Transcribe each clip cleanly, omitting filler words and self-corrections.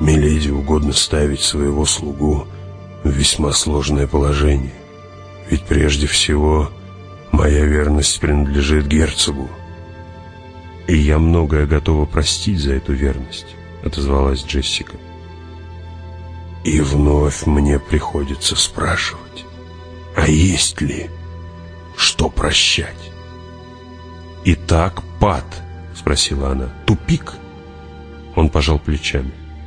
Миледи угодно ставить своего слугу в весьма сложное положение. Ведь прежде всего моя верность принадлежит герцогу. «И я многое готова простить за эту верность», — отозвалась Джессика. И вновь мне приходится спрашивать, а есть ли что прощать? «Итак, Пат?» — спросила она. «Тупик?» Он пожал плечами.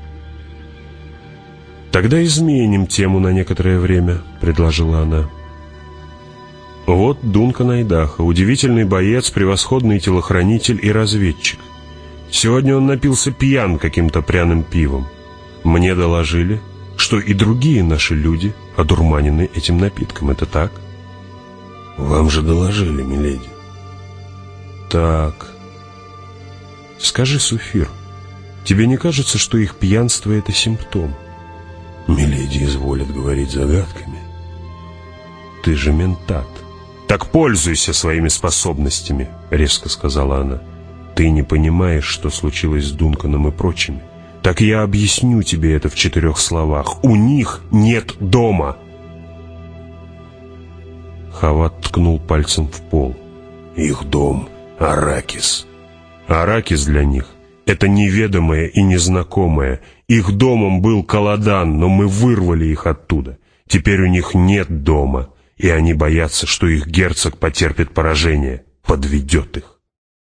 «Тогда изменим тему на некоторое время», — предложила она. «Вот Дункан Айдаха, удивительный боец, превосходный телохранитель и разведчик. Сегодня он напился пьян каким-то пряным пивом. Мне доложили, что и другие наши люди одурманены этим напитком. Это так?» «Вам же доложили, миледи». «Так. Скажи, Суфир, тебе не кажется, что их пьянство — это симптом?» «Миледи изволит говорить загадками». «Ты же ментат». «Так пользуйся своими способностями», — резко сказала она. «Ты не понимаешь, что случилось с Дунканом и прочими. Так я объясню тебе это в 4 словах. У них нет дома». Хават ткнул пальцем в пол. «Их дом — Аракис». «Аракис для них — это неведомое и незнакомое. Их домом был Каладан, но мы вырвали их оттуда. Теперь у них нет дома, и они боятся, что их герцог потерпит поражение, подведет их».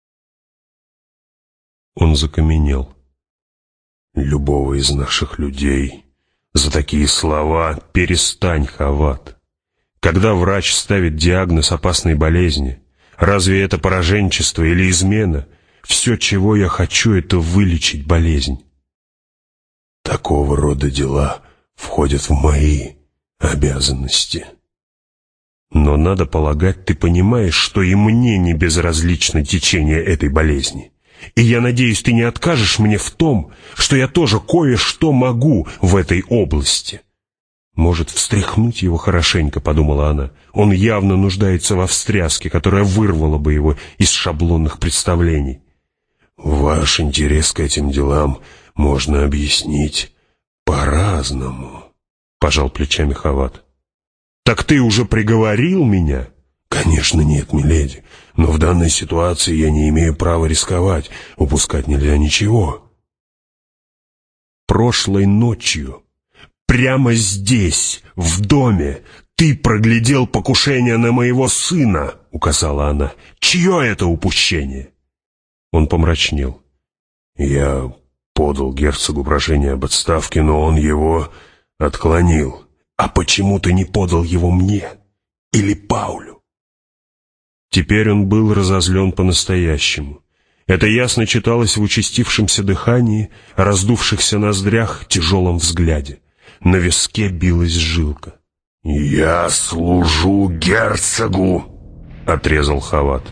Он закаменел. «Любого из наших людей за такие слова...» «Перестань, Хават. Когда врач ставит диагноз опасной болезни, разве это пораженчество или измена? Все, чего я хочу, это вылечить болезнь». «Такого рода дела входят в мои обязанности». «Но, надо полагать, ты понимаешь, что и мне не безразлично течение этой болезни. И я надеюсь, ты не откажешь мне в том, что я тоже кое-что могу в этой области». «Может, встряхнуть его хорошенько», — подумала она. «Он явно нуждается во встряске, которая вырвала бы его из шаблонных представлений». «Ваш интерес к этим делам можно объяснить по-разному», — пожал плечами Хават. «Так ты уже приговорил меня?» «Конечно нет, миледи, но в данной ситуации я не имею права рисковать, упускать нельзя ничего». «Прошлой ночью, прямо здесь, в доме, ты проглядел покушение на моего сына», — указала она. «Чье это упущение?» Он помрачнел. «Я подал герцогу прошение об отставке, но он его отклонил». «А почему ты не подал его мне? Или Паулю?» Теперь он был разозлен по-настоящему. Это ясно читалось в участившемся дыхании, раздувшихся ноздрях, тяжелом взгляде. На виске билась жилка. «Я служу герцогу», — отрезал Хават.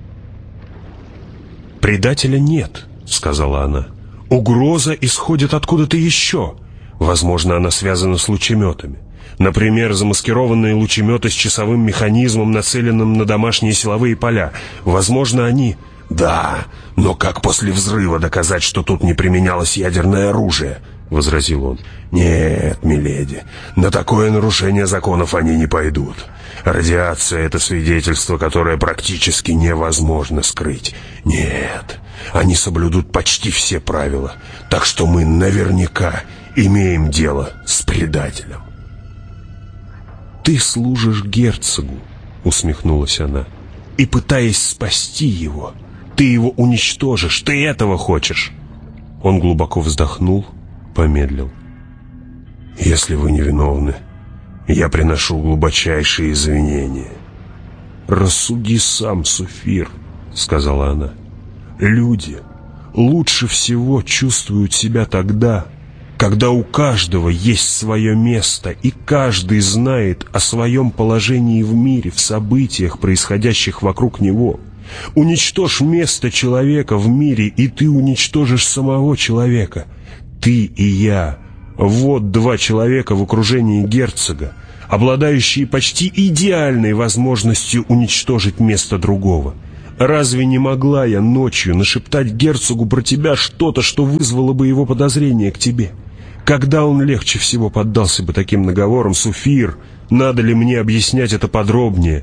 «Предателя нет», — сказала она. «Угроза исходит откуда-то еще. Возможно, она связана с лучеметами. Например, замаскированные лучеметы с часовым механизмом, нацеленным на домашние силовые поля. Возможно, они...» «Да, но как после взрыва доказать, что тут не применялось ядерное оружие?» — возразил он. «Нет, миледи, на такое нарушение законов они не пойдут. Радиация — это свидетельство, которое практически невозможно скрыть. Нет, они соблюдут почти все правила, так что мы наверняка имеем дело с предателем». «Ты служишь герцогу», — усмехнулась она, — «и, пытаясь спасти его, ты его уничтожишь. Ты этого хочешь?» Он глубоко вздохнул, помедлил. «Если вы невиновны, я приношу глубочайшие извинения». «Рассуди сам, Суфир», — сказала она. «Люди лучше всего чувствуют себя тогда, когда у каждого есть свое место, и каждый знает о своем положении в мире, в событиях, происходящих вокруг него. Уничтожь место человека в мире, и ты уничтожишь самого человека. Ты и я — вот 2 человека в окружении герцога, обладающие почти идеальной возможностью уничтожить место другого. Разве не могла я ночью нашептать герцогу про тебя что-то, что вызвало бы его подозрение к тебе? Когда он легче всего поддался бы таким наговорам, Суфир? Надо ли мне объяснять это подробнее?»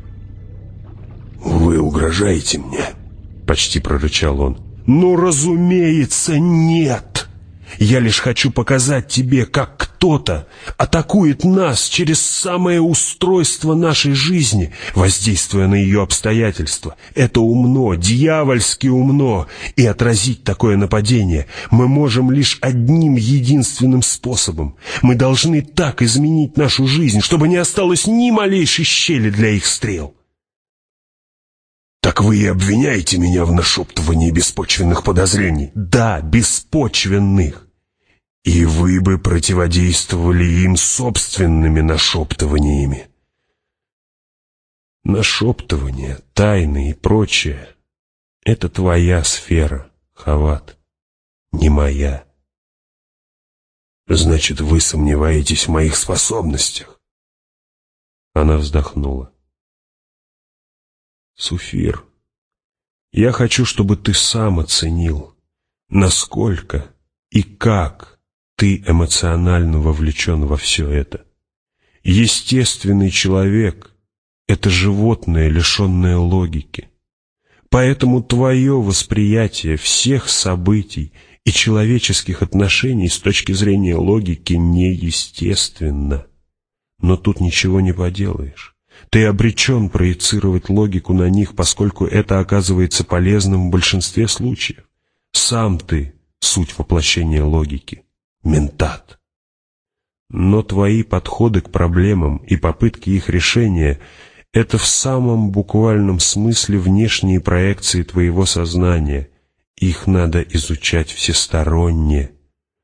«Вы угрожаете мне?» — почти прорычал он. «Ну, разумеется, нет! Я лишь хочу показать тебе, как кто-то атакует нас через самое устройство нашей жизни, воздействуя на ее обстоятельства. Это умно, дьявольски умно, и отразить такое нападение мы можем лишь одним единственным способом. Мы должны так изменить нашу жизнь, чтобы не осталось ни малейшей щели для их стрел». «Так вы и обвиняете меня в нашептывании беспочвенных подозрений?» «Да, беспочвенных». «И вы бы противодействовали им собственными нашептываниями?» «Нашептывания, тайны и прочее — это твоя сфера, Хават, не моя». «Значит, вы сомневаетесь в моих способностях?» Она вздохнула. «Суфир, я хочу, чтобы ты сам оценил, насколько и как ты эмоционально вовлечен во все это. Естественный человек — это животное, лишенное логики. Поэтому твое восприятие всех событий и человеческих отношений с точки зрения логики неестественно. Но тут ничего не поделаешь. Ты обречен проецировать логику на них, поскольку это оказывается полезным в большинстве случаев. Сам ты — суть воплощения логики, ментат. Но твои подходы к проблемам и попытки их решения — это в самом буквальном смысле внешние проекции твоего сознания. Их надо изучать всесторонне.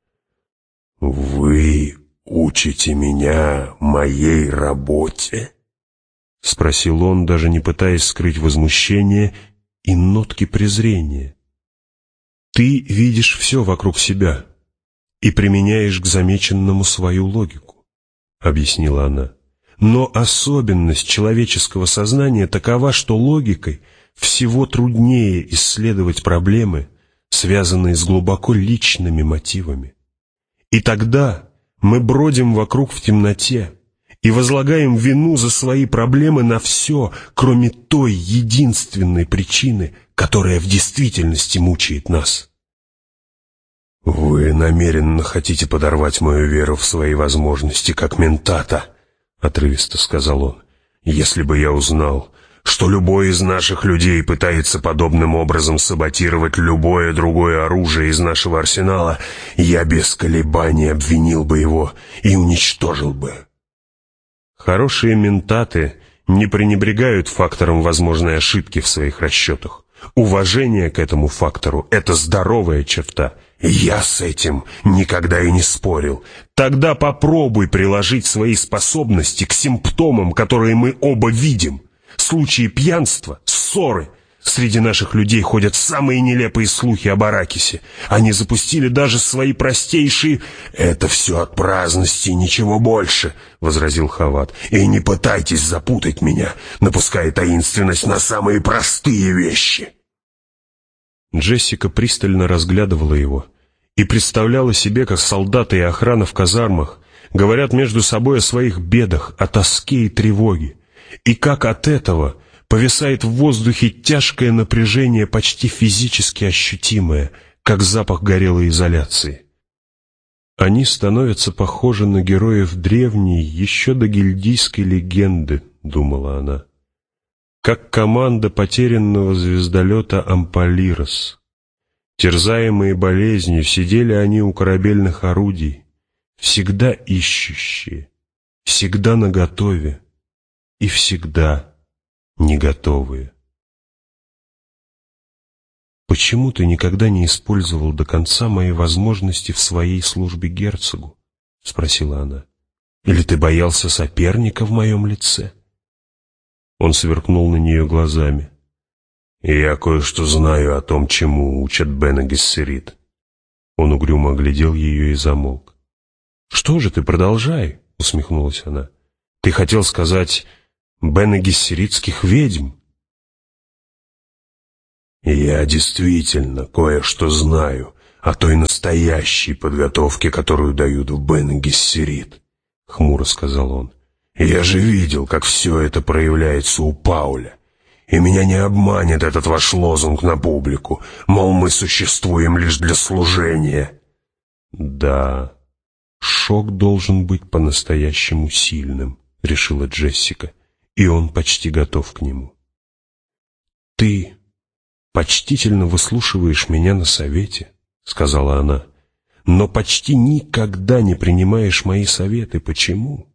«Вы учите меня моей работе?» — спросил он, даже не пытаясь скрыть возмущение и нотки презрения. «Ты видишь все вокруг себя и применяешь к замеченному свою логику», — объяснила она. «Но особенность человеческого сознания такова, что логикой всего труднее исследовать проблемы, связанные с глубоко личными мотивами. И тогда мы бродим вокруг в темноте и возлагаем вину за свои проблемы на все, кроме той единственной причины, которая в действительности мучает нас». «Вы намеренно хотите подорвать мою веру в свои возможности, как ментата», — отрывисто сказал он. «Если бы я узнал, что любой из наших людей пытается подобным образом саботировать любое другое оружие из нашего арсенала, я без колебаний обвинил бы его и уничтожил бы». Хорошие ментаты не пренебрегают фактором возможной ошибки в своих расчетах. Уважение к этому фактору — это здоровая черта. «Я с этим никогда и не спорил». Тогда попробуй приложить свои способности к симптомам, которые мы оба видим. Случаи пьянства, ссоры. Среди наших людей ходят самые нелепые слухи об Аракисе. Они запустили даже свои простейшие... «Это все от праздности, ничего больше», — возразил Хават. «И не пытайтесь запутать меня, напуская таинственность на самые простые вещи». Джессика пристально разглядывала его и представляла себе, как солдаты и охрана в казармах говорят между собой о своих бедах, о тоске и тревоге, и как от этого повисает в воздухе тяжкое напряжение, почти физически ощутимое, как запах горелой изоляции. Они становятся похожи на героев древней, еще до гильдийской легенды, думала она. Как команда потерянного звездолета «Ампалирос». Терзаемые болезнью, сидели они у корабельных орудий, всегда ищущие, всегда наготове и всегда не готовые. «Почему ты никогда не использовал до конца мои возможности в своей службе герцогу?» — спросила она. «Или ты боялся соперника в моем лице?» Он сверкнул на нее глазами. «Я кое-что знаю о том, чему учат Бене Гессерит». Он угрюмо оглядел ее и замолк. «Что же ты, продолжай», — усмехнулась она. «Ты хотел сказать Бене Гессеритских ведьм?» «Я действительно кое-что знаю о той настоящей подготовке, которую дают в Бен-Гессерит», — хмуро сказал он. «Я же видел, как все это проявляется у Пауля. И меня не обманет этот ваш лозунг на публику, мол, мы существуем лишь для служения». «Да, шок должен быть по-настоящему сильным», — решила Джессика, и он почти готов к нему. «Ты почтительно выслушиваешь меня на совете», — сказала она, — «но почти никогда не принимаешь мои советы. Почему?»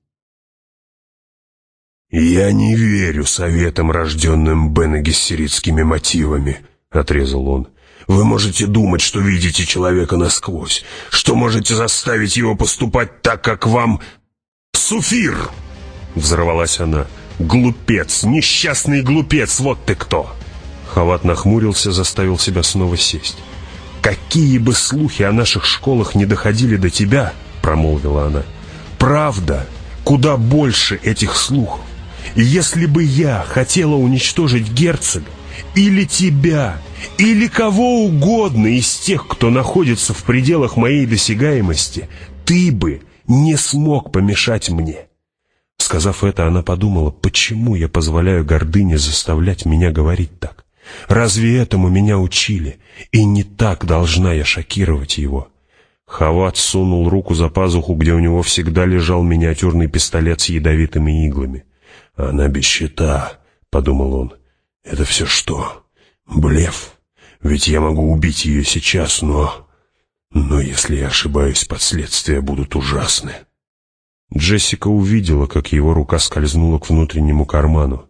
«Я не верю советам, рожденным бене-гессеритскими мотивами», — отрезал он. «Вы можете думать, что видите человека насквозь, что можете заставить его поступать так, как вам...» «Суфир!» — взорвалась она. «Глупец, несчастный глупец, вот ты кто!» Хават нахмурился, заставил себя снова сесть. «Какие бы слухи о наших школах не доходили до тебя, — промолвила она, — правда куда больше этих слухов. И если бы я хотела уничтожить герцога, или тебя, или кого угодно из тех, кто находится в пределах моей досягаемости, ты бы не смог помешать мне». Сказав это, она подумала, почему я позволяю гордыне заставлять меня говорить так? Разве этому меня учили? И не так должна я шокировать его. Хават сунул руку за пазуху, где у него всегда лежал миниатюрный пистолет с ядовитыми иглами. «Она без щита», — подумал он. «Это все что? Блеф? Ведь я могу убить ее сейчас, но если я ошибаюсь, последствия будут ужасны». Джессика увидела, как его рука скользнула к внутреннему карману.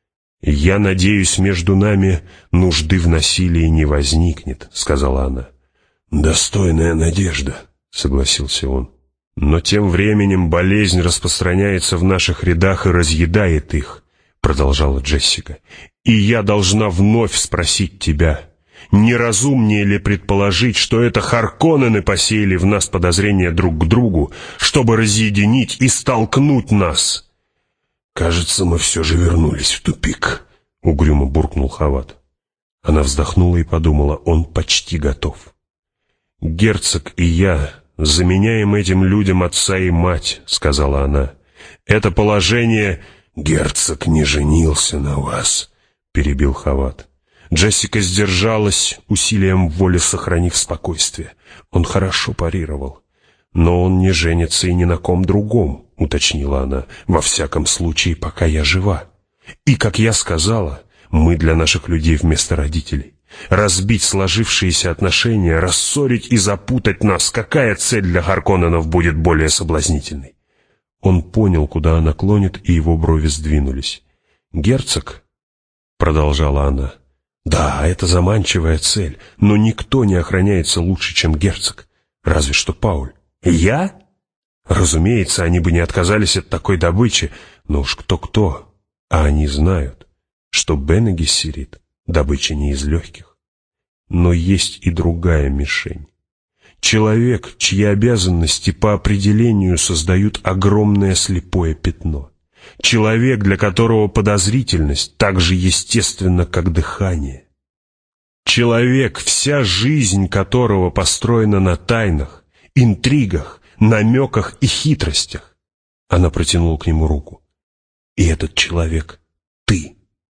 «Я надеюсь, между нами нужды в насилии не возникнет», — сказала она. «Достойная надежда», — согласился он. «Но тем временем болезнь распространяется в наших рядах и разъедает их», — продолжала Джессика. «И я должна вновь спросить тебя, неразумнее ли предположить, что это Харконнены посеяли в нас подозрения друг к другу, чтобы разъединить и столкнуть нас?» «Кажется, мы все же вернулись в тупик», — угрюмо буркнул Хават. Она вздохнула и подумала, он почти готов. «Герцог и я заменяем этим людям отца и мать», — сказала она. «Это положение...» «Герцог не женился на вас», — перебил Хават. Джессика сдержалась, усилием воли сохранив спокойствие. Он хорошо парировал. «Но он не женится и ни на ком другом», — уточнила она, «во всяком случае, пока я жива. И, как я сказала, мы для наших людей вместо родителей. Разбить сложившиеся отношения, рассорить и запутать нас, какая цель для Харконненов будет более соблазнительной?» Он понял, куда она клонит, и его брови сдвинулись. «Герцог?» — продолжала она. «Да, это заманчивая цель, но никто не охраняется лучше, чем герцог. Разве что Пауль. Я? Разумеется, они бы не отказались от такой добычи, но уж кто-кто, а они знают, что Бене-Гессерит добыча не из легких. Но есть и другая мишень. Человек, чьи обязанности по определению создают огромное слепое пятно. Человек, для которого подозрительность так же естественна, как дыхание. Человек, вся жизнь которого построена на тайнах, интригах, намеках и хитростях. Она протянула к нему руку. «И этот человек — ты».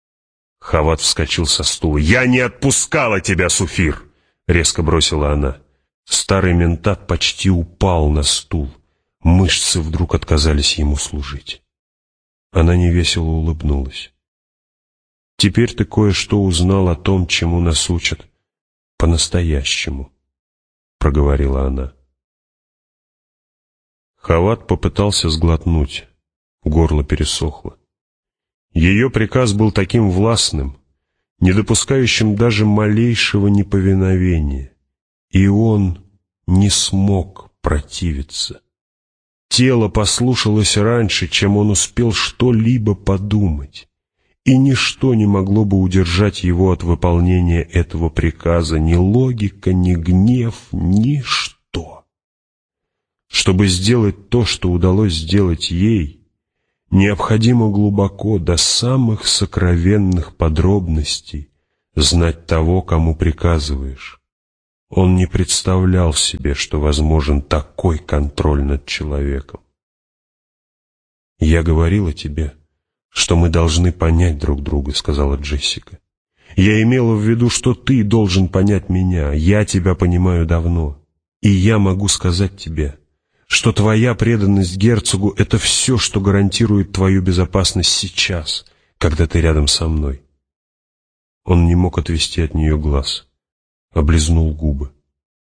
Хават вскочил со стула. «Я не отпускала тебя, Суфир!» — резко бросила она. Старый ментат почти упал на стул. Мышцы вдруг отказались ему служить. Она невесело улыбнулась. «Теперь ты кое-что узнал о том, чему нас учат по-настоящему», — проговорила она. Хават попытался сглотнуть. Горло пересохло. Ее приказ был таким властным, не допускающим даже малейшего неповиновения, и он не смог противиться. Тело послушалось раньше, чем он успел что-либо подумать, и ничто не могло бы удержать его от выполнения этого приказа, ни логика, ни гнев, ничто. Чтобы сделать то, что удалось сделать ей, необходимо глубоко, до самых сокровенных подробностей, знать того, кому приказываешь. Он не представлял себе, что возможен такой контроль над человеком. «Я говорила тебе, что мы должны понять друг друга», — сказала Джессика. «Я имела в виду, что ты должен понять меня. Я тебя понимаю давно. И я могу сказать тебе, что твоя преданность герцогу — это все, что гарантирует твою безопасность сейчас, когда ты рядом со мной». Он не мог отвести от нее глаз, облизнул губы.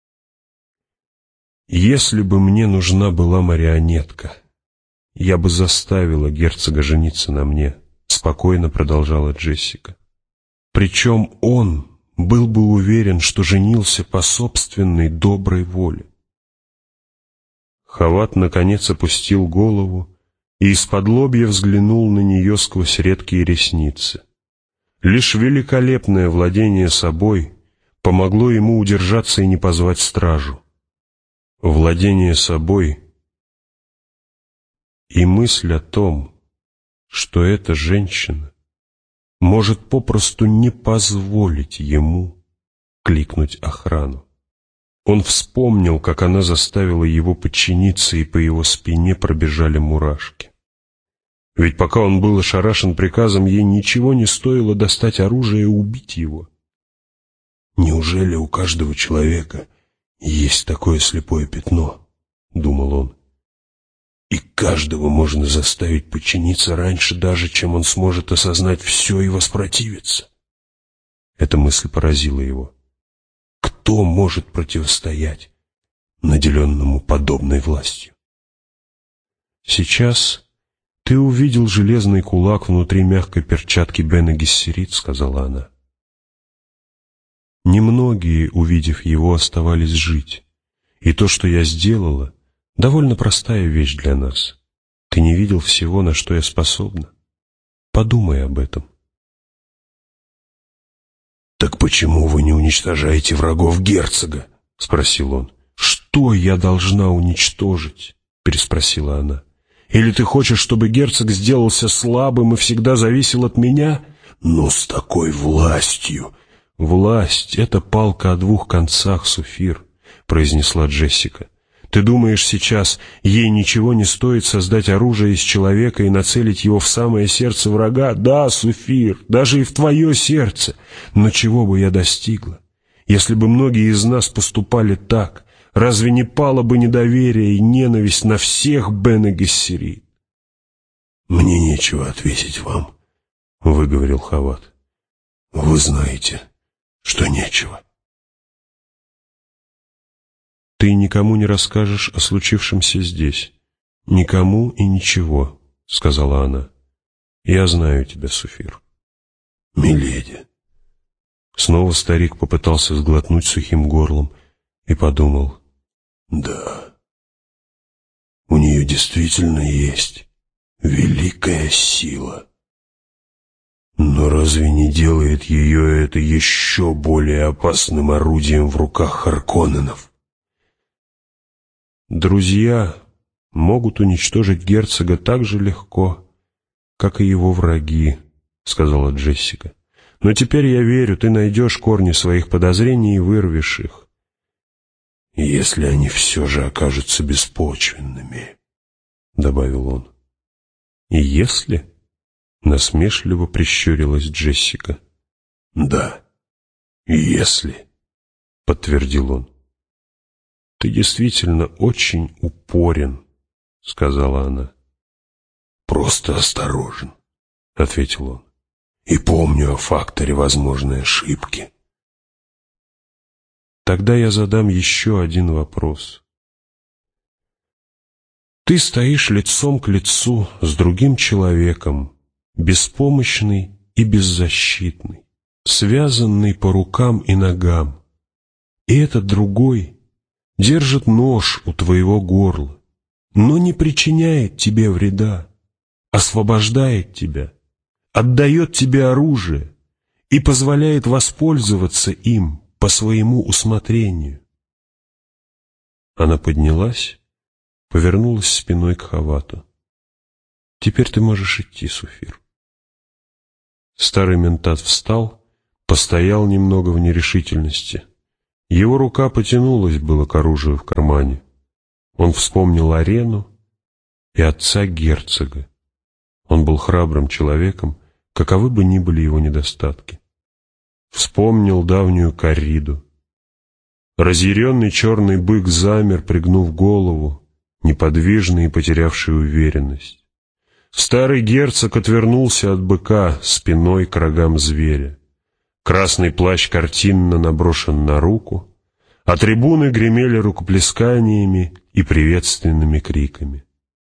«Если бы мне нужна была марионетка, я бы заставила герцога жениться на мне», — спокойно продолжала Джессика. «Причем он был бы уверен, что женился по собственной доброй воле». Хават наконец опустил голову и из-подлобья взглянул на нее сквозь редкие ресницы. Лишь великолепное владение собой помогло ему удержаться и не позвать стражу. Владение собой и мысль о том, что эта женщина может попросту не позволить ему кликнуть охрану. Он вспомнил, как она заставила его подчиниться, и по его спине пробежали мурашки. Ведь пока он был ошарашен приказом, ей ничего не стоило достать оружие и убить его. «Неужели у каждого человека есть такое слепое пятно?» — думал он. «И каждого можно заставить подчиниться раньше, даже чем он сможет осознать все и воспротивиться». Эта мысль поразила его. Кто может противостоять наделенному подобной властью? «Сейчас ты увидел железный кулак внутри мягкой перчатки Бене Гессерит», — сказала она. «Немногие, увидев его, оставались жить. И то, что я сделала, довольно простая вещь для нас. Ты не видел всего, на что я способна. Подумай об этом». «Так почему вы не уничтожаете врагов герцога?» — спросил он. «Что я должна уничтожить?» — переспросила она. «Или ты хочешь, чтобы герцог сделался слабым и всегда зависел от меня?» «Но с такой властью...» «Власть — это палка о двух концах, Суфир», — произнесла Джессика. «Ты думаешь сейчас, ей ничего не стоит создать оружие из человека и нацелить его в самое сердце врага? Да, Суфир, даже и в твое сердце. Но чего бы я достигла? Если бы многие из нас поступали так, разве не пало бы недоверие и ненависть на всех Бене Гессерит?» «Мне нечего ответить вам», — выговорил Хават. «Вы знаете, что нечего». «Ты никому не расскажешь о случившемся здесь. Никому и ничего», — сказала она. «Я знаю тебя, Суфир». «Миледи». Снова старик попытался сглотнуть сухим горлом и подумал. «Да, у нее действительно есть великая сила. Но разве не делает ее это еще более опасным орудием в руках Харконненов?» «Друзья могут уничтожить герцога так же легко, как и его враги», — сказала Джессика. «Но теперь я верю, ты найдешь корни своих подозрений и вырвешь их». «Если они все же окажутся беспочвенными», — добавил он. «И если?» — насмешливо прищурилась Джессика. «Да, если», — подтвердил он. «Ты действительно очень упорен», — сказала она. «Просто осторожен», — ответил он. «И помню о факторе возможной ошибки». «Тогда я задам еще один вопрос. Ты стоишь лицом к лицу с другим человеком, беспомощный и беззащитный, связанный по рукам и ногам, и этот другой держит нож у твоего горла, но не причиняет тебе вреда, освобождает тебя, отдает тебе оружие и позволяет воспользоваться им по своему усмотрению». Она поднялась, повернулась спиной к Хавату. «Теперь ты можешь идти, Суфир». Старый ментат встал, постоял немного в нерешительности, Его рука потянулась было к оружию в кармане. Он вспомнил арену и отца герцога. Он был храбрым человеком, каковы бы ни были его недостатки. Вспомнил давнюю корриду. Разъяренный черный бык замер, пригнув голову, неподвижный и потерявший уверенность. Старый герцог отвернулся от быка спиной к рогам зверя. Красный плащ картинно наброшен на руку, а трибуны гремели рукоплесканиями и приветственными криками.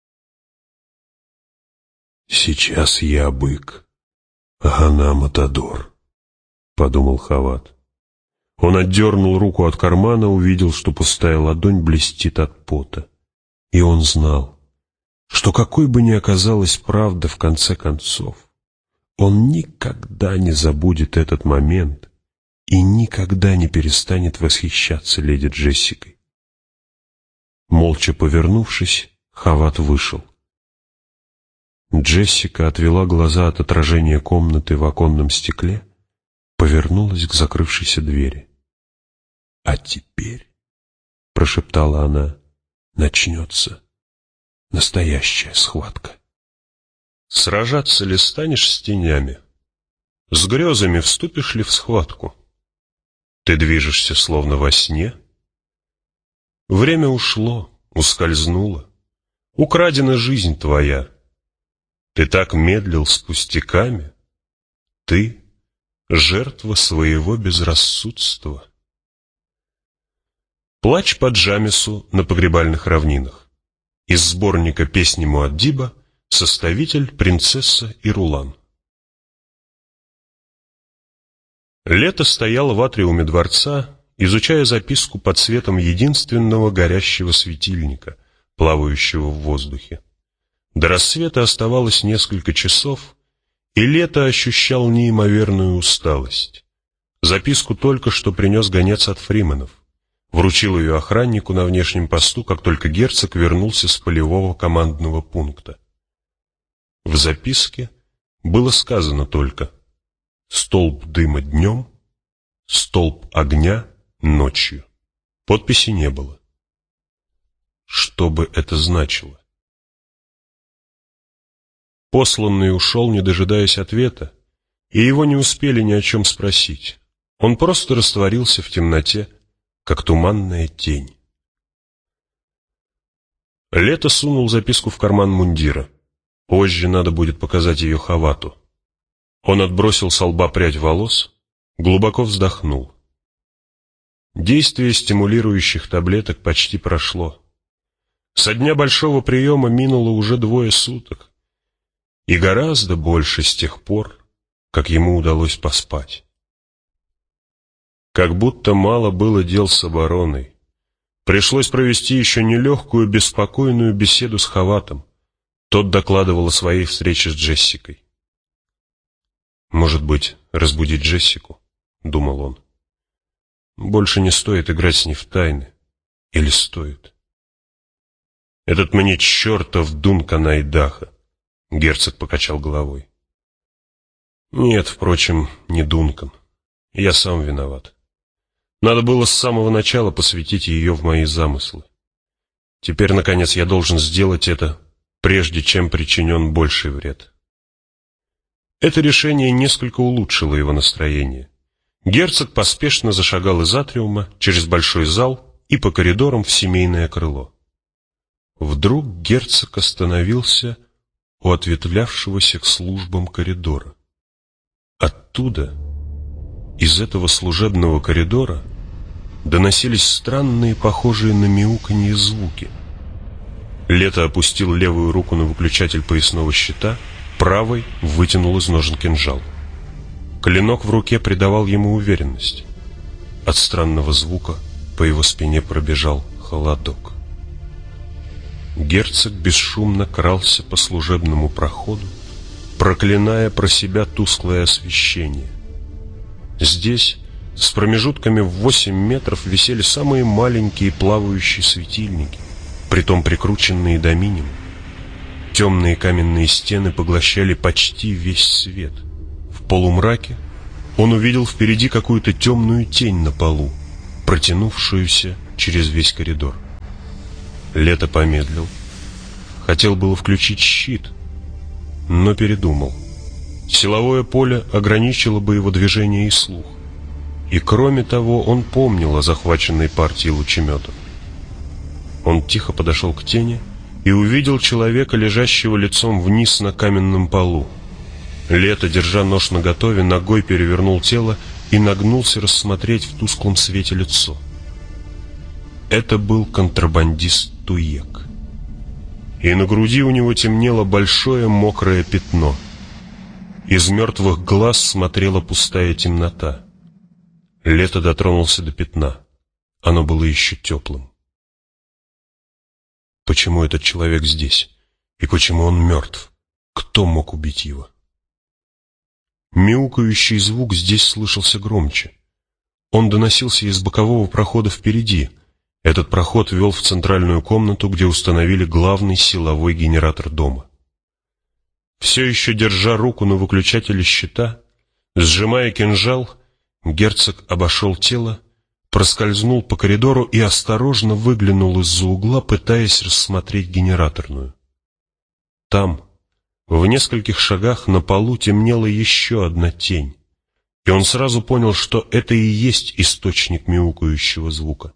«Сейчас я бык, а она Матадор», — подумал Хават. Он отдернул руку от кармана, увидел, что пустая ладонь блестит от пота. И он знал, что какой бы ни оказалась правда в конце концов, он никогда не забудет этот момент и никогда не перестанет восхищаться леди Джессикой. Молча повернувшись, Хават вышел. Джессика отвела глаза от отражения комнаты в оконном стекле, повернулась к закрывшейся двери. «А теперь, — прошептала она, — начнется настоящая схватка. Сражаться ли станешь с тенями? С грезами вступишь ли в схватку? Ты движешься словно во сне? Время ушло, ускользнуло, украдена жизнь твоя. Ты так медлил с пустяками, ты — жертва своего безрассудства. Плач по Джамесу на погребальных равнинах. Из сборника «Песни Муаддиба», составитель «Принцесса и Рулан». Лето стоял в атриуме дворца, изучая записку под светом единственного горящего светильника, плавающего в воздухе. До рассвета оставалось несколько часов, и Лето ощущал неимоверную усталость. Записку только что принес гонец от Фриманов. Вручил ее охраннику на внешнем посту, как только герцог вернулся с полевого командного пункта. В записке было сказано только: «Столб дыма днем, столб огня ночью». Подписи не было. Что бы это значило? Посланный ушел, не дожидаясь ответа, и его не успели ни о чем спросить. Он просто растворился в темноте, как туманная тень. Лето сунул записку в карман мундира. Позже надо будет показать ее Хавату. Он отбросил со лба прядь волос, глубоко вздохнул. Действие стимулирующих таблеток почти прошло. Со дня большого приема минуло уже 2 суток, и гораздо больше с тех пор, как ему удалось поспать. Как будто мало было дел с обороной. Пришлось провести еще нелегкую, беспокойную беседу с Хаватом. Тот докладывал о своей встрече с Джессикой. «Может быть, разбудить Джессику?» — думал он. «Больше не стоит играть с ней в тайны. Или стоит?» «Этот мне чертов Дункан Айдаха!» — герцог покачал головой. «Нет, впрочем, не Дункан. Я сам виноват. Надо было с самого начала посвятить ее в мои замыслы. Теперь, наконец, я должен сделать это, прежде чем причинен больший вред». Это решение несколько улучшило его настроение. Герцог поспешно зашагал из атриума через большой зал и по коридорам в семейное крыло. Вдруг герцог остановился у ответвлявшегося к службам коридора. Оттуда, из этого служебного коридора, доносились странные, похожие на мяуканье звуки. Лето опустил левую руку на выключатель поясного щита, правой вытянул из ножен кинжал. Клинок в руке придавал ему уверенность. От странного звука по его спине пробежал холодок. Герцог бесшумно крался по служебному проходу, проклиная про себя тусклое освещение. Здесь, с промежутками в 8 метров, висели самые маленькие плавающие светильники, притом прикрученные до минимума. Темные каменные стены поглощали почти весь свет. В полумраке он увидел впереди какую-то темную тень на полу. протянувшуюся через весь коридор. Лето помедлил. Хотел было включить щит, но передумал. Силовое поле ограничило бы его движение и слух. И кроме того, он помнил о захваченной партии лучеметов. Он тихо подошел к тени и увидел человека, лежащего лицом вниз на каменном полу. Лето, держа нож наготове, ногой перевернул тело и нагнулся рассмотреть в тусклом свете лицо. Это был контрабандист Туек. И на груди у него темнело большое мокрое пятно. Из мертвых глаз смотрела пустая темнота. Лето дотронулся до пятна. Оно было еще теплым. Почему этот человек здесь? И почему он мертв? Кто мог убить его? Мяукающий звук здесь слышался громче. Он доносился из бокового прохода впереди. Этот проход вел в центральную комнату, где установили главный силовой генератор дома. Все еще держа руку на выключателе щита, сжимая кинжал, герцог обошел тело, проскользнул по коридору и осторожно выглянул из-за угла, пытаясь рассмотреть генераторную. Там, в нескольких шагах на полу, темнела еще одна тень, и он сразу понял, что это и есть источник мяукающего звука.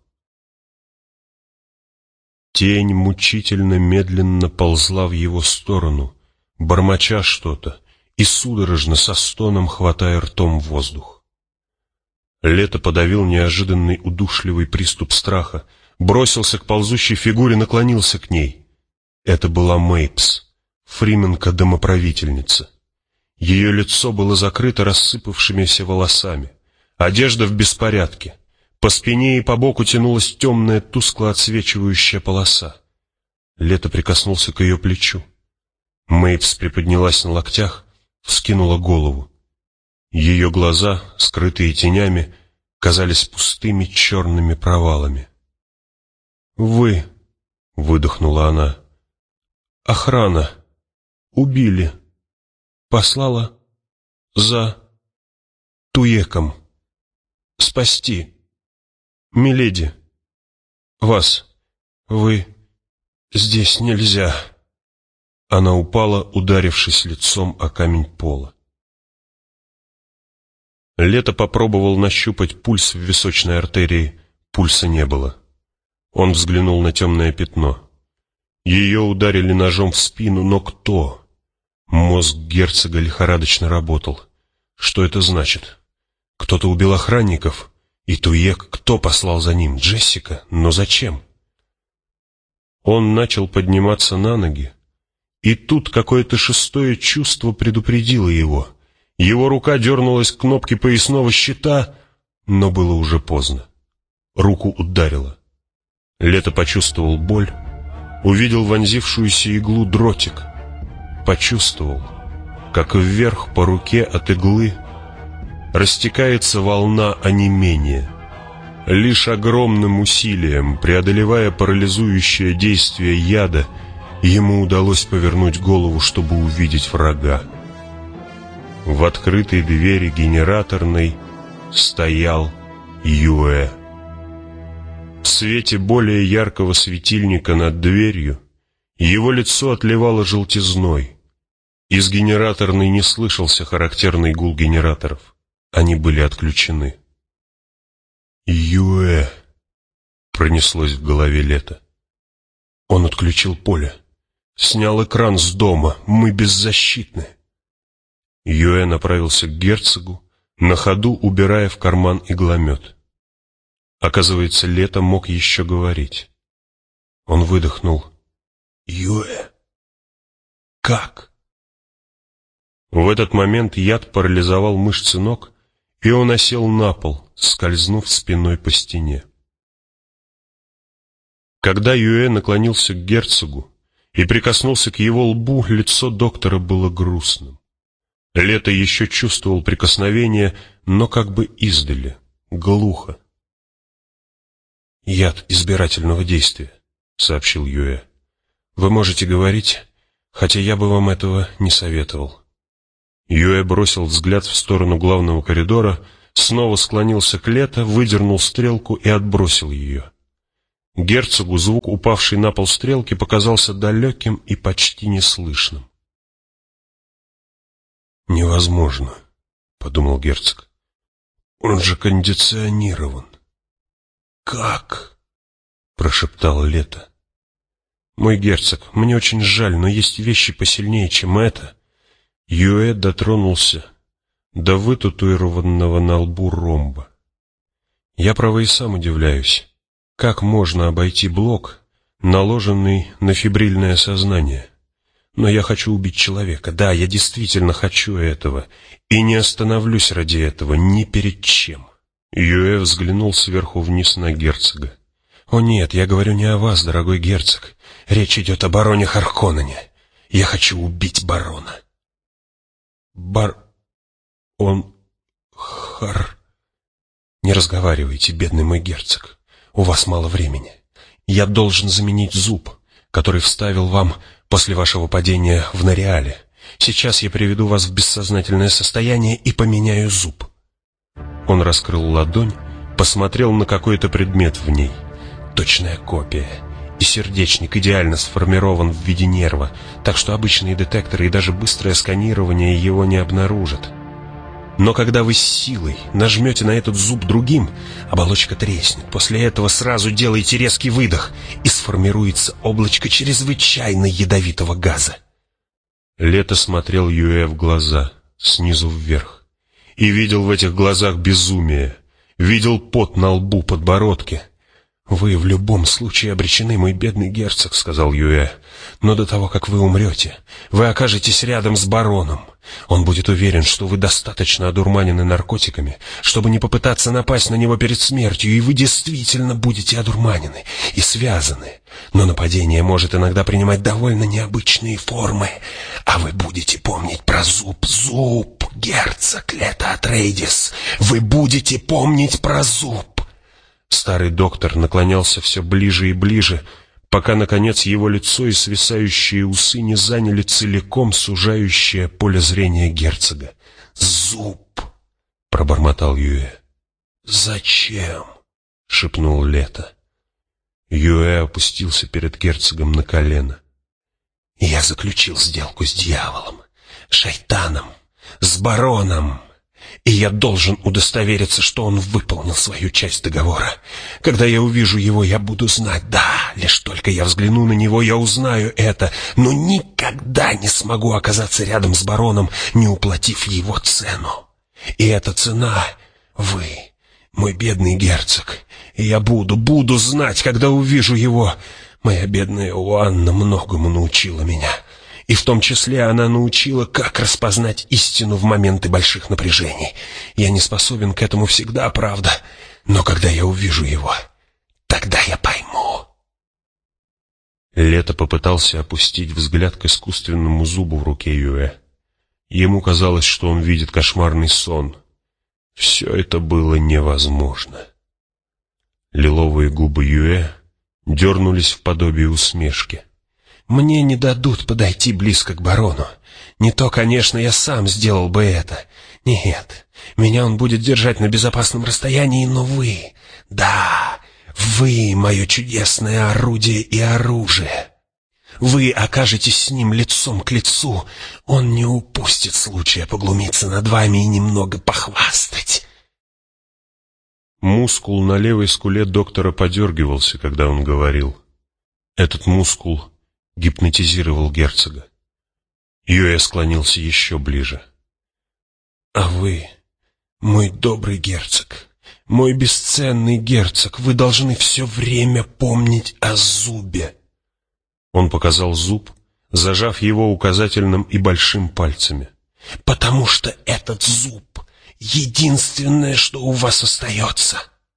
Тень мучительно медленно ползла в его сторону, бормоча что-то и судорожно со стоном хватая ртом воздух. Лето подавил неожиданный удушливый приступ страха, бросился к ползущей фигуре, наклонился к ней. Это была Мейпс, фрименка-домоправительница. Ее лицо было закрыто рассыпавшимися волосами, одежда в беспорядке. По спине и по боку тянулась темная, тускло отсвечивающая полоса. Лето прикоснулся к ее плечу. Мейпс приподнялась на локтях, вскинула голову. Ее глаза, скрытые тенями, казались пустыми черными провалами. «Вы», — выдохнула она, — «охрана. Убили. Послала за Туеком. Спасти. Миледи. Вас. Вы. Здесь нельзя». Она упала, ударившись лицом о камень пола. Лето попробовал нащупать пульс в височной артерии. Пульса не было. Он взглянул на темное пятно. Ее ударили ножом в спину, но кто? Мозг герцога лихорадочно работал. Что это значит? Кто-то убил охранников? И Туек, кто послал за ним? Джессика? Но зачем? Он начал подниматься на ноги, и тут какое-то шестое чувство предупредило его. Его рука дернулась к кнопке поясного щита, но было уже поздно. Руку ударило. Лето почувствовал боль, увидел вонзившуюся иглу дротик, почувствовал, как вверх по руке от иглы растекается волна онемения. Лишь огромным усилием, преодолевая парализующее действие яда, ему удалось повернуть голову, чтобы увидеть врага. В открытой двери генераторной стоял Юэ. В свете более яркого светильника над дверью его лицо отливало желтизной. Из генераторной не слышался характерный гул генераторов. Они были отключены. «Юэ!» — пронеслось в голове Лето. Он отключил поле. Снял экран с дома. Мы беззащитны. Юэ направился к герцогу, на ходу убирая в карман игломет. Оказывается, Лето мог еще говорить. Он выдохнул. «Юэ! Как?» В этот момент яд парализовал мышцы ног, и он осел на пол, скользнув спиной по стене. Когда Юэ наклонился к герцогу и прикоснулся к его лбу, лицо доктора было грустным. Лето еще чувствовал прикосновение, но как бы издали, глухо. «Яд избирательного действия», — сообщил Юэ. «Вы можете говорить, хотя я бы вам этого не советовал». Юэ бросил взгляд в сторону главного коридора, снова склонился к Лето, выдернул стрелку и отбросил ее. Герцогу звук упавшей на пол стрелки показался далеким и почти неслышным. «Невозможно», — подумал герцог. «Он же кондиционирован». «Как?» — прошептал Лето. «Мой герцог, мне очень жаль, но есть вещи посильнее, чем это». Юэ дотронулся до вытатуированного на лбу ромба. «Я, право, и сам удивляюсь, как можно обойти блок, наложенный на фибрильное сознание? Но я хочу убить человека, да, я действительно хочу этого, и не остановлюсь ради этого ни перед чем». Юэ взглянул сверху вниз на герцога. «О нет, я говорю не о вас, дорогой герцог. Речь идет о бароне Харконнене. Я хочу убить барона». «Не разговаривайте, бедный мой герцог. У вас мало времени. Я должен заменить зуб, который вставил вам после вашего падения в Нориале. Сейчас я приведу вас в бессознательное состояние и поменяю зуб». Он раскрыл ладонь, посмотрел на какой-то предмет в ней. Точная копия. И сердечник идеально сформирован в виде нерва, так что обычные детекторы и даже быстрое сканирование его не обнаружат. Но когда вы с силой нажмете на этот зуб другим, оболочка треснет. После этого сразу делайте резкий выдох, и сформируется облачко чрезвычайно ядовитого газа. Лето смотрел Юэ в глаза, снизу вверх, и видел в этих глазах безумие, видел пот на лбу, подбородке. «Вы в любом случае обречены, мой бедный герцог», — сказал Юэ. «Но до того, как вы умрете, вы окажетесь рядом с бароном. Он будет уверен, что вы достаточно одурманены наркотиками, чтобы не попытаться напасть на него перед смертью, и вы действительно будете одурманены и связаны. Но нападение может иногда принимать довольно необычные формы, а вы будете помнить про зуб, герцог Лето Атрейдис, вы будете помнить про зуб». Старый доктор наклонялся все ближе и ближе, пока, наконец, его лицо и свисающие усы не заняли целиком сужающее поле зрения герцога. «Зуб!» — пробормотал Юэ. «Зачем?» — шепнул Лето. Юэ опустился перед герцогом на колено. «Я заключил сделку с дьяволом, шайтаном, с бароном. И я должен удостовериться, что он выполнил свою часть договора. Когда я увижу его, я буду знать, да, лишь только я взгляну на него, я узнаю это, но никогда не смогу оказаться рядом с бароном, не уплатив его цену. И эта цена — вы, мой бедный герцог. И я буду знать, когда увижу его. Моя бедная Иоанна многому научила меня. И в том числе она научила, как распознать истину в моменты больших напряжений. Я не способен к этому всегда, правда, но когда я увижу его, тогда я пойму». Лето попытался опустить взгляд к искусственному зубу в руке Юэ. Ему казалось, что он видит кошмарный сон. Все это было невозможно. Лиловые губы Юэ дернулись в подобие усмешки. «Мне не дадут подойти близко к барону. Не то, конечно, я сам сделал бы это. Нет, меня он будет держать на безопасном расстоянии, но вы, да, вы, мое чудесное орудие и оружие. Вы окажетесь с ним лицом к лицу. Он не упустит случая поглумиться над вами и немного похвастать». Мускул на левой скуле доктора подергивался, когда он говорил. Этот мускул гипнотизировал герцога. Юэ склонился еще ближе. «А вы, мой добрый герцог, мой бесценный герцог, вы должны все время помнить о зубе». Он показал зуб, зажав его указательным и большим пальцами. «Потому что этот зуб — единственное, что у вас остается».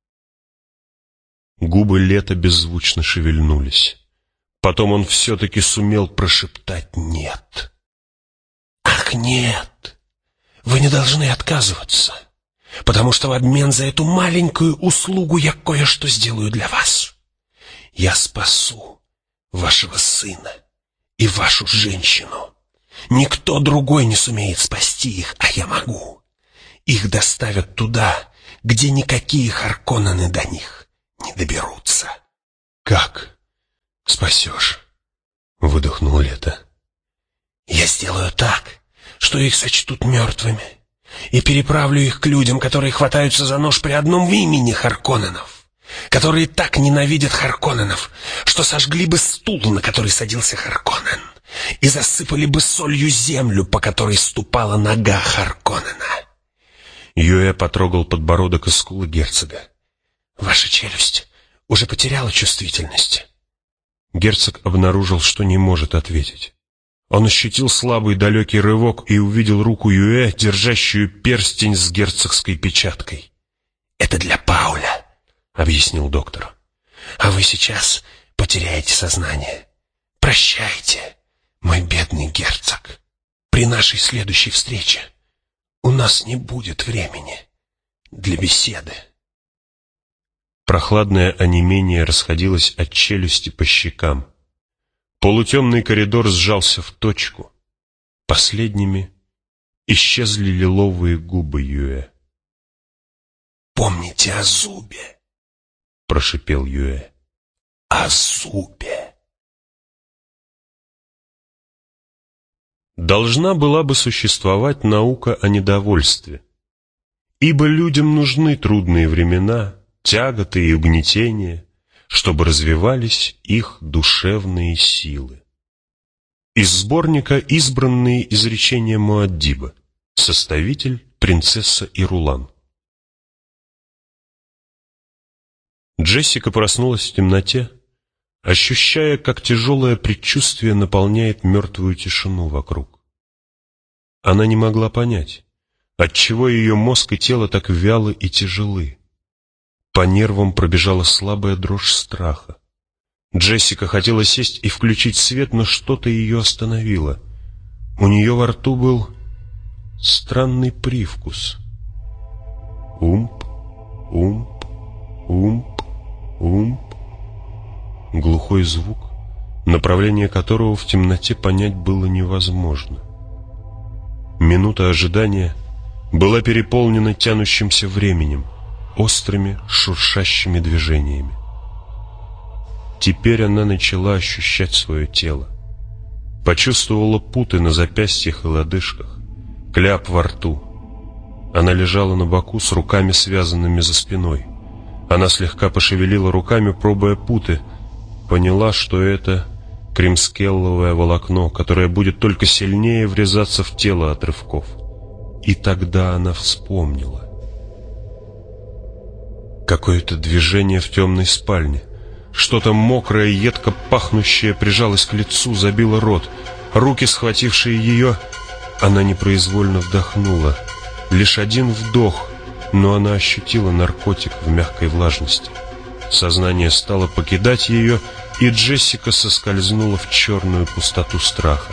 Губы Лета беззвучно шевельнулись. Потом он все-таки сумел прошептать «нет». «Ах, нет! Вы не должны отказываться, потому что в обмен за эту маленькую услугу я кое-что сделаю для вас. Я спасу вашего сына и вашу женщину. Никто другой не сумеет спасти их, а я могу. Их доставят туда, где никакие Харконнены до них не доберутся. «Как спасешь?» — выдохнул Лето. «Я сделаю так, что их сочтут мертвыми, и переправлю их к людям, которые хватаются за нож при одном имени Харконненов, которые так ненавидят Харконненов, что сожгли бы стул, на который садился Харконнен, и засыпали бы солью землю, по которой ступала нога Харконнена». Юэ потрогал подбородок и скулы герцога. «Ваша челюсть уже потеряла чувствительность». Герцог обнаружил, что не может ответить. Он ощутил слабый далекий рывок и увидел руку Юэ, держащую перстень с герцогской печаткой. «Это для Пауля», — объяснил доктор. «А вы сейчас потеряете сознание. Прощайте, мой бедный герцог. При нашей следующей встрече у нас не будет времени для беседы». Прохладное онемение расходилось от челюсти по щекам. Полутемный коридор сжался в точку. Последними исчезли лиловые губы Юэ. «Помните о зубе», — прошипел Юэ. «О зубе». Должна была бы существовать наука о недовольстве, ибо людям нужны трудные времена, тяготы и угнетения, чтобы развивались их душевные силы. Из сборника «Избранные изречения Муаддиба», составитель принцесса Ирулан. Джессика проснулась в темноте, ощущая, как тяжелое предчувствие наполняет мертвую тишину вокруг. Она не могла понять, отчего ее мозг и тело так вялы и тяжелы. По нервам пробежала слабая дрожь страха. Джессика хотела сесть и включить свет, но что-то ее остановило. У нее во рту был странный привкус. Умп, умп, умп, умп. Глухой звук, направление которого в темноте понять было невозможно. Минута ожидания была переполнена тянущимся временем, острыми шуршащими движениями. Теперь она начала ощущать свое тело. Почувствовала путы на запястьях и лодыжках, кляп во рту. Она лежала на боку с руками, связанными за спиной. Она слегка пошевелила руками, пробуя путы. Поняла, что это кремскелловое волокно, которое будет только сильнее врезаться в тело от рывков. И тогда она вспомнила. Какое-то движение в темной спальне. Что-то мокрое, едко пахнущее прижалось к лицу, забило рот. Руки, схватившие ее, она непроизвольно вдохнула. Лишь один вдох, но она ощутила наркотик в мягкой влажности. Сознание стало покидать ее, и Джессика соскользнула в черную пустоту страха.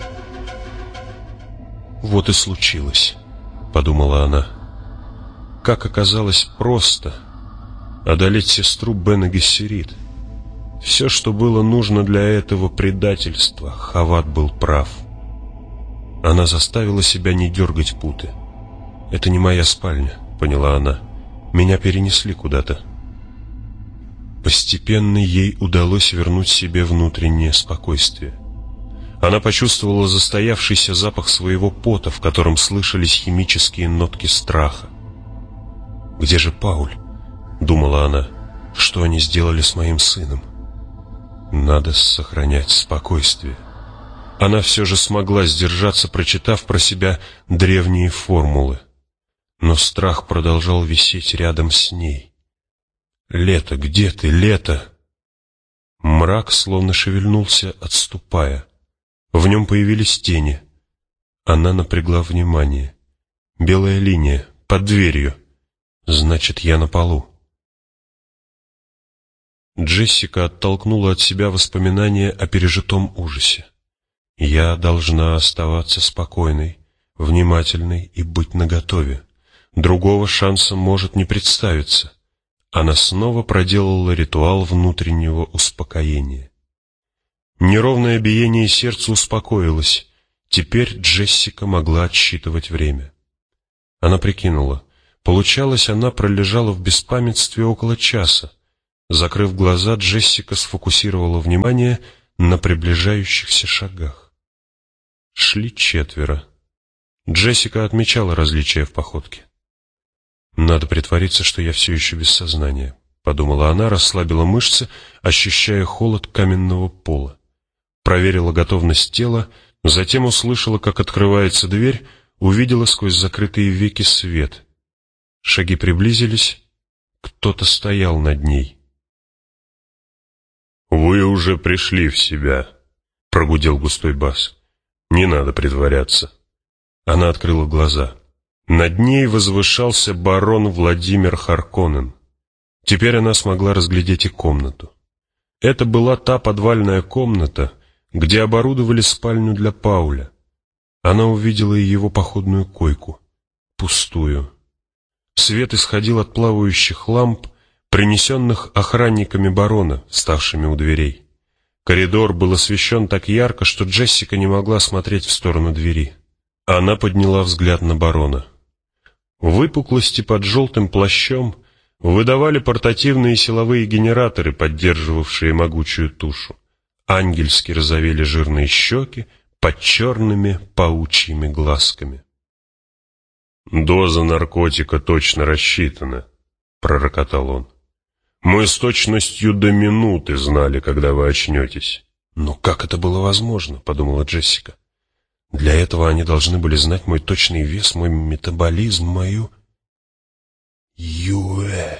«Вот и случилось», — подумала она. «Как оказалось просто одолеть сестру Бен Гессерит. Все, что было нужно для этого предательства, Хават был прав». Она заставила себя не дергать путы. «Это не моя спальня», — поняла она. «Меня перенесли куда-то». Постепенно ей удалось вернуть себе внутреннее спокойствие. Она почувствовала застоявшийся запах своего пота, в котором слышались химические нотки страха. «Где же Пауль?» — думала она. «Что они сделали с моим сыном?» Надо сохранять спокойствие. Она все же смогла сдержаться, прочитав про себя древние формулы. Но страх продолжал висеть рядом с ней. «Лето, где ты, Лето?» Мрак словно шевельнулся, отступая. В нем появились тени. Она напрягла внимание. Белая линия, под дверью. Значит, я на полу. Джессика оттолкнула от себя воспоминания о пережитом ужасе. Я должна оставаться спокойной, внимательной и быть наготове. Другого шанса может не представиться. Она снова проделала ритуал внутреннего успокоения. Неровное биение сердца успокоилось. Теперь Джессика могла отсчитывать время. Она прикинула. Получалось, она пролежала в беспамятстве около часа. Закрыв глаза, Джессика сфокусировала внимание на приближающихся шагах. Шли 4. Джессика отмечала различия в походке. «Надо притвориться, что я все еще без сознания», — подумала она, расслабила мышцы, ощущая холод каменного пола. Проверила готовность тела, затем услышала, как открывается дверь, увидела сквозь закрытые веки свет. Шаги приблизились, кто-то стоял над ней. «Вы уже пришли в себя», — прогудел густой бас. «Не надо притворяться». Она открыла глаза. Над ней возвышался барон Владимир Харконнен. Теперь она смогла разглядеть и комнату. Это была та подвальная комната, где оборудовали спальню для Пауля. Она увидела и его походную койку, пустую. Свет исходил от плавающих ламп, принесенных охранниками барона, ставшими у дверей. Коридор был освещен так ярко, что Джессика не могла смотреть в сторону двери. Она подняла взгляд на барона. Выпуклости под желтым плащом выдавали портативные силовые генераторы, поддерживавшие могучую тушу. Ангельски розовели жирные щеки под черными паучьими глазками. «Доза наркотика точно рассчитана», — пророкотал он. «Мы с точностью до минуты знали, когда вы очнетесь». «Но как это было возможно?» — подумала Джессика. «Для этого они должны были знать мой точный вес, мой метаболизм, мою...» Юэ.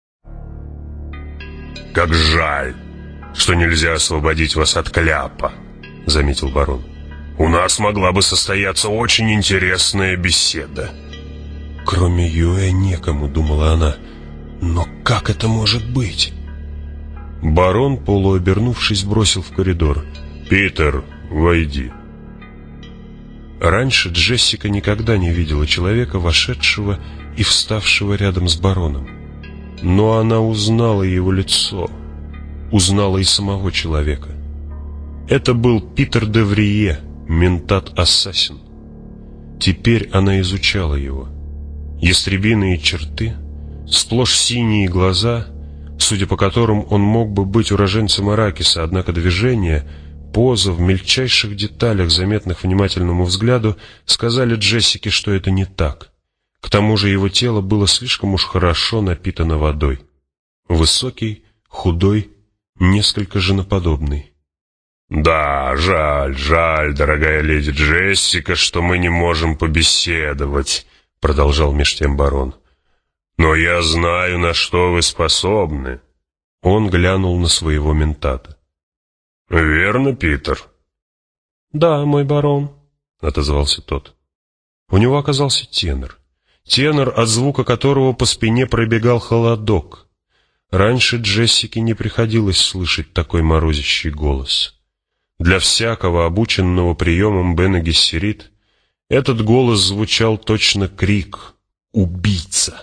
«Как жаль, что нельзя освободить вас от кляпа», — заметил барон. «У нас могла бы состояться очень интересная беседа». «Кроме Юэ некому», — думала она. «Но как это может быть?» Барон, полуобернувшись, бросил в коридор. «Питер, войди». Раньше Джессика никогда не видела человека, вошедшего и вставшего рядом с бароном. Но она узнала его лицо, узнала и самого человека. Это был Питер де Врие, ментат-ассасин. Теперь она изучала его. Ястребиные черты, сплошь синие глаза, судя по которым он мог бы быть уроженцем Аракиса, однако движения, поза в мельчайших деталях, заметных внимательному взгляду, сказали Джессике, что это не так. К тому же его тело было слишком уж хорошо напитано водой. Высокий, худой, несколько женоподобный. «Да, жаль, дорогая леди Джессика, что мы не можем побеседовать», — продолжал меж тем барон. «Но я знаю, на что вы способны». Он глянул на своего ментата. «Верно, Питер?» «Да, мой барон», — отозвался тот. У него оказался тенор, от звука которого по спине пробегал холодок. Раньше Джессике не приходилось слышать такой морозящий голос. Для всякого, обученного приемом Бена Гессерит, этот голос звучал точно крик «Убийца!».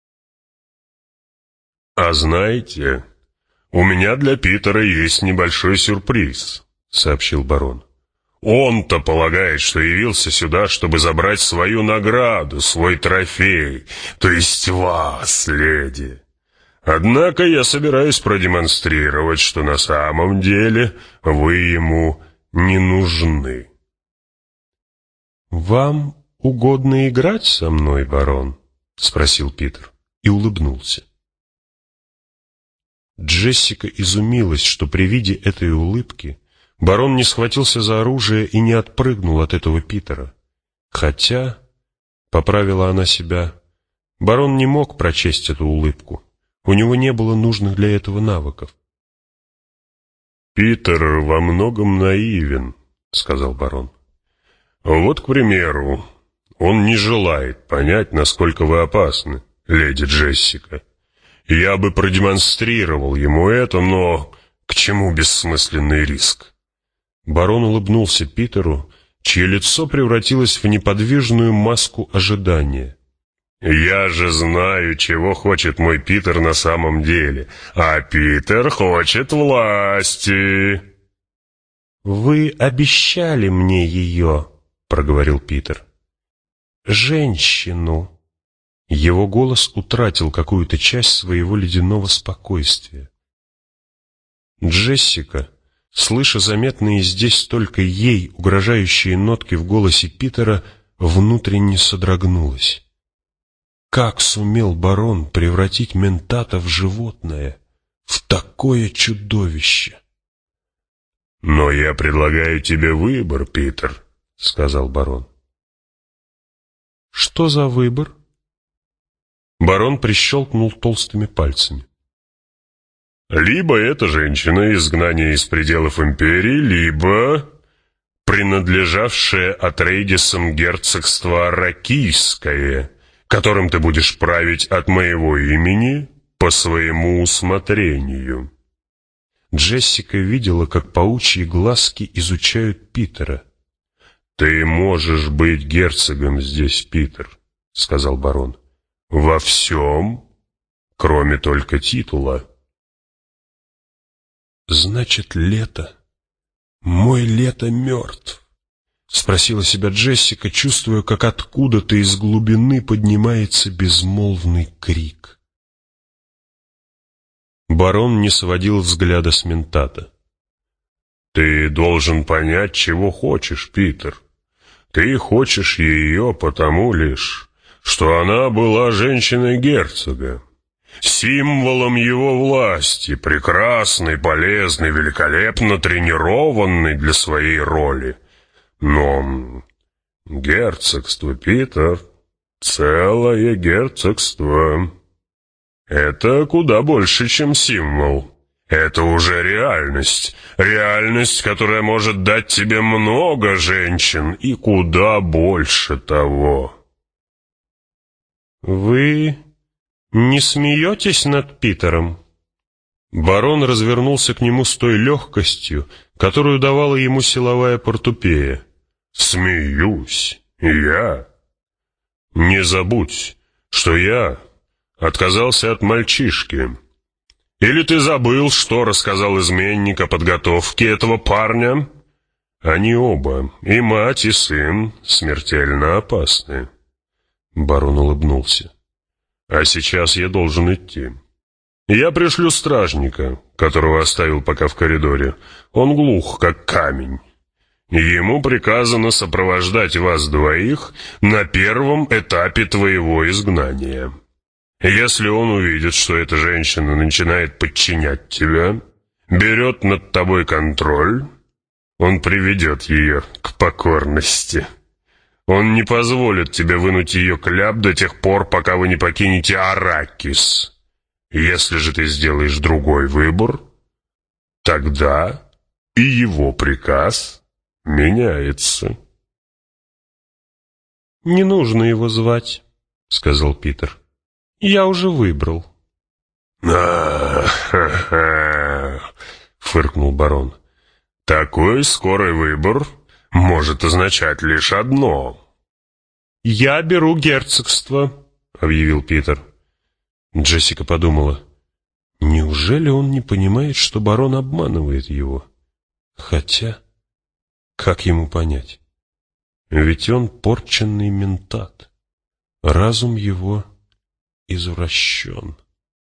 «А знаете, у меня для Питера есть небольшой сюрприз», — сообщил барон. «Он-то полагает, что явился сюда, чтобы забрать свою награду, свой трофей, то есть вас, леди. Однако я собираюсь продемонстрировать, что на самом деле вы ему не нужны». «Вам угодно играть со мной, барон?» — спросил Питер и улыбнулся. Джессика изумилась, что при виде этой улыбки барон не схватился за оружие и не отпрыгнул от этого Питера. Хотя, поправила она себя, барон не мог прочесть эту улыбку. У него не было нужных для этого навыков. «Питер во многом наивен», — сказал барон. «Вот, к примеру, он не желает понять, насколько вы опасны, леди Джессика. Я бы продемонстрировал ему это, но к чему бессмысленный риск?» Барон улыбнулся Питеру, чье лицо превратилось в неподвижную маску ожидания. «Я же знаю, чего хочет мой Питер на самом деле, а Питер хочет власти». «Вы обещали мне ее», — проговорил Питер. «Женщину». Его голос утратил какую-то часть своего ледяного спокойствия. Джессика, слыша заметные здесь только ей угрожающие нотки в голосе Питера, внутренне содрогнулась. Как сумел барон превратить ментата в животное, в такое чудовище? «Но я предлагаю тебе выбор, Питер», — сказал барон. «Что за выбор?» Барон прищелкнул толстыми пальцами. «Либо эта женщина изгнание из пределов империи, либо принадлежавшее Атрейдисам герцогство Аракийское, которым ты будешь править от моего имени по своему усмотрению». Джессика видела, как паучьи глазки изучают Питера. «Ты можешь быть герцогом здесь, Питер», — сказал барон. «Во всем, кроме только титула». «Значит, Лето, мой Лето мертв?» — спросила себя Джессика, чувствуя, как откуда-то из глубины поднимается безмолвный крик. Барон не сводил взгляда с ментата. «Ты должен понять, чего хочешь, Питер. Ты хочешь ее потому лишь, что она была женщиной герцога, символом его власти, прекрасной, полезной, великолепно тренированной для своей роли. Но герцогство, Питер, целое герцогство. Это куда больше, чем символ. Это уже реальность. Реальность, которая может дать тебе много женщин и куда больше того». «Вы не смеетесь над Питером?» Барон развернулся к нему с той легкостью, которую давала ему силовая портупея. «Смеюсь. Я? Не забудь, что я отказался от мальчишки. Или ты забыл, что рассказал изменник о подготовке этого парня? Они оба, и мать, и сын, смертельно опасны». Барон улыбнулся. «А сейчас я должен идти. Я пришлю стражника, которого оставил пока в коридоре. Он глух, как камень. Ему приказано сопровождать вас двоих на первом этапе твоего изгнания. Если он увидит, что эта женщина начинает подчинять тебя, берет над тобой контроль, он приведет ее к покорности. Он не позволит тебе вынуть ее кляп до тех пор, пока вы не покинете Аракис. Если же ты сделаешь другой выбор, тогда и его приказ меняется». «Не нужно его звать», — сказал Питер. «Я уже выбрал». «А-ха-ха», — фыркнул барон. «Такой скорый выбор может означать лишь одно». «Я беру герцогство», — объявил Питер. Джессика подумала, неужели он не понимает, что барон обманывает его? Хотя, как ему понять? Ведь он порченный ментат. Разум его извращен.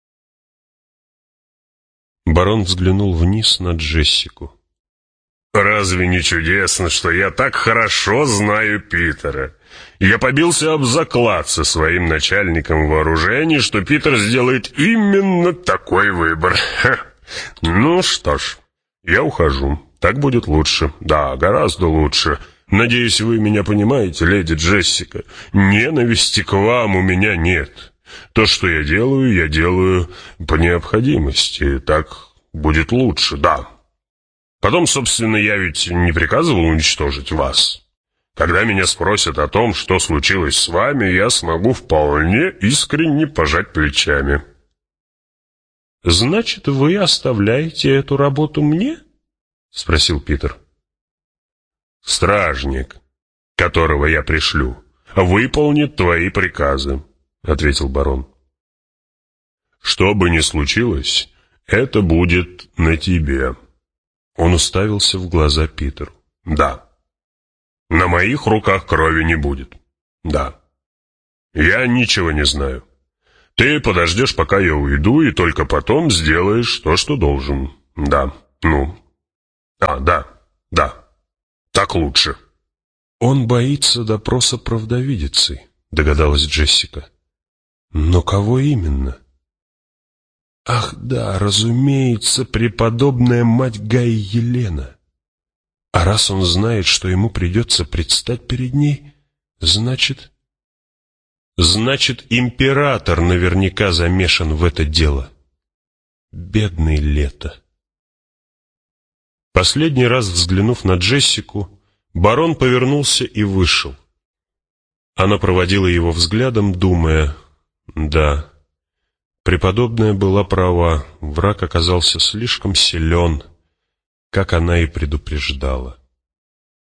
Барон взглянул вниз на Джессику. «Разве не чудесно, что я так хорошо знаю Питера? Я побился об заклад со своим начальником вооружений, что Питер сделает именно такой выбор. Ха. Ну что ж, я ухожу. Так будет лучше. Да, гораздо лучше. Надеюсь, вы меня понимаете, леди Джессика. Ненависти к вам у меня нет. То, что я делаю по необходимости. Так будет лучше, да. Потом, собственно, я ведь не приказывал уничтожить вас. Когда меня спросят о том, что случилось с вами, я смогу вполне искренне пожать плечами». «Значит, вы оставляете эту работу мне?» — спросил Питер. «Стражник, которого я пришлю, выполнит твои приказы», — ответил барон. «Что бы ни случилось, это будет на тебе». Он уставился в глаза Питеру. «Да. На моих руках крови не будет. Да. Я ничего не знаю. Ты подождешь, пока я уйду, и только потом сделаешь то, что должен. Да, да. Так лучше. Он боится допроса правдовидицы, догадалась Джессика. Но кого именно? Ах да, разумеется, преподобная мать Гаи Елена. А раз он знает, что ему придется предстать перед ней, значит, император наверняка замешан в это дело. Бедный Лето. Последний раз взглянув на Джессику, барон повернулся и вышел. Она проводила его взглядом, думая: да, преподобная была права, враг оказался слишком силен, как она и предупреждала.